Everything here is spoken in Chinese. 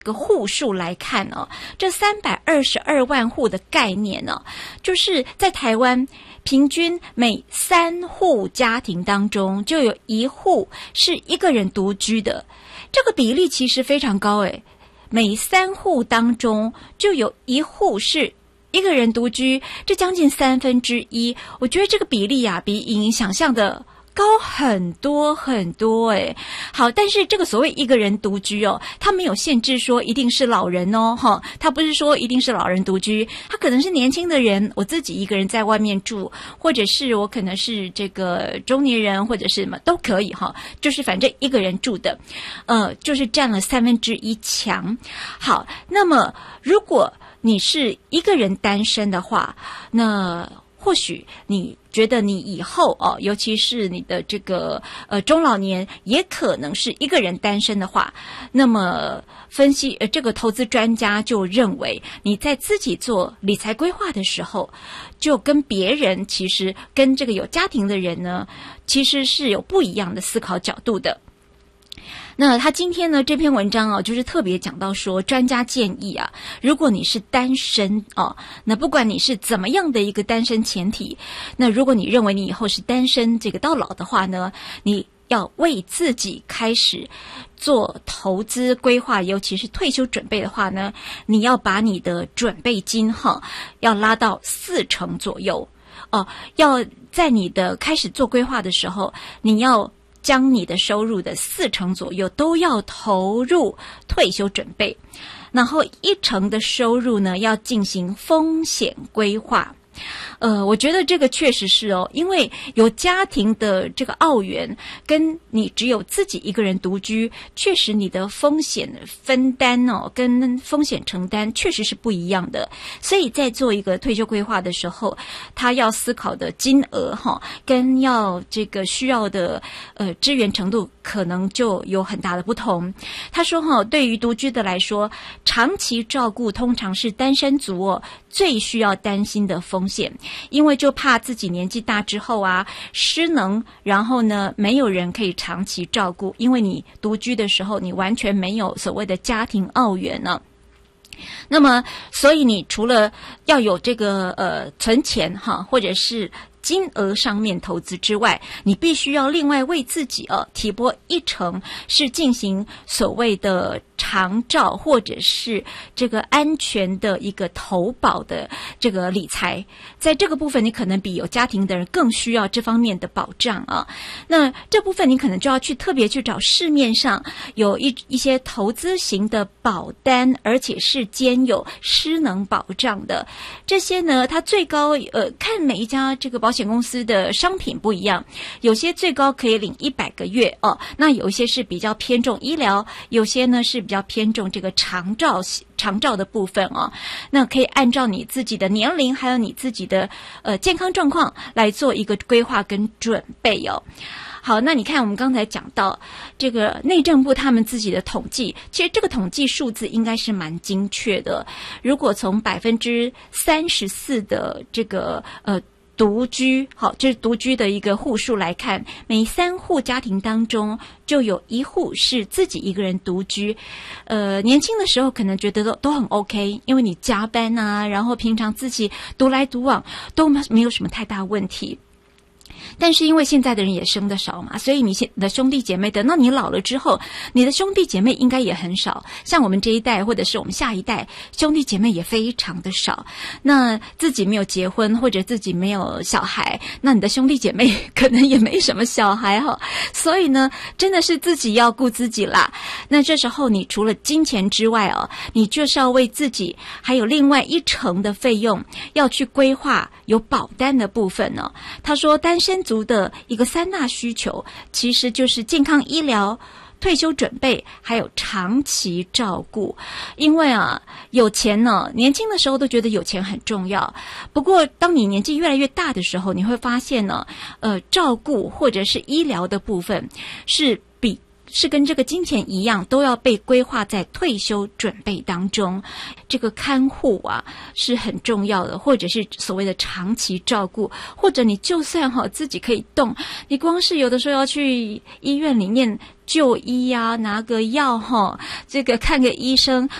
个户数来看哦，这322万户的概念呢，就是在台湾平均每3户家庭当中就有1户是一个人独居的，这个比例其实非常高诶，每3户当中就有1户是一个人独居，这将近1/3，我觉得这个比例啊，比莹莹想象的高很多很多诶。好，但是这个所谓一个人独居哦，他没有限制说一定是老人哦，他不是说一定是老人独居，他可能是年轻的人，我自己一个人在外面住，或者是我可能是这个中年人，或者是什么都可以就是反正一个人住的，就是占了1/3强。好，那么如果你是一个人单身的话，那或许你觉得你以后尤其是你的这个中老年也可能是一个人单身的话，那么分析这个投资专家就认为你在自己做理财规划的时候，就跟别人其实跟这个有家庭的人呢，其实是有不一样的思考角度的。那他今天呢这篇文章就是特别讲到说，专家建议啊，如果你是单身那不管你是怎么样的一个单身前提，那如果你认为你以后是单身这个到老的话呢，你要为自己开始做投资规划，尤其是退休准备的话呢，你要把你的准备金要拉到40%左右要在你的开始做规划的时候，你要将你的收入的40%左右都要投入退休准备，然后1%的收入呢要进行风险规划。我觉得这个确实是因为有家庭的这个澳元跟你只有自己一个人独居，确实你的风险分担跟风险承担确实是不一样的，所以在做一个退休规划的时候，他要思考的金额跟要这个需要的支援程度可能就有很大的不同。他说对于独居的来说，长期照顾通常是单身族最需要担心的风险，因为就怕自己年纪大之后啊失能，然后呢没有人可以长期照顾，因为你独居的时候你完全没有所谓的家庭澳元呢。那么所以你除了要有这个存钱或者是金额上面投资之外，你必须要另外为自己提拨1%是进行所谓的长照或者是这个安全的一个投保的这个理财，在这个部分你可能比有家庭的人更需要这方面的保障那这部分你可能就要特别去找市面上有一些投资型的保单，而且是兼有失能保障的。这些呢它最高看每一家这个保险公司的商品不一样，有些最高可以领100个月那有一些是比较偏重医疗，有些呢是比较偏重这个长照的部分那可以按照你自己的年龄还有你自己的健康状况来做一个规划跟准备好，那你看我们刚才讲到这个内政部他们自己的统计，其实这个统计数字应该是蛮精确的。如果从34%的这个独居，这是独居的一个户数来看，每3户家庭当中就有1户是自己一个人独居。年轻的时候可能觉得都很 OK， 因为你加班啊，然后平常自己独来独往都没有什么太大问题。但是因为现在的人也生得少嘛，所以你的兄弟姐妹等到你老了之后，你的兄弟姐妹应该也很少，像我们这一代或者是我们下一代兄弟姐妹也非常的少。那自己没有结婚或者自己没有小孩，那你的兄弟姐妹可能也没什么小孩所以呢真的是自己要顾自己啦。那这时候你除了金钱之外你就是要为自己还有另外1%的费用要去规划有保单的部分他说单身族的一个3大需求其实就是健康医疗、退休准备还有长期照顾。因为有钱年轻的时候都觉得有钱很重要，不过当你年纪越来越大的时候，你会发现照顾或者是医疗的部分是比是跟这个金钱一样，都要被规划在退休准备当中。这个看护啊是很重要的，或者是所谓的长期照顾，或者你就算自己可以动，你光是有的时候要去医院里面就医啊，拿个药这个看个医生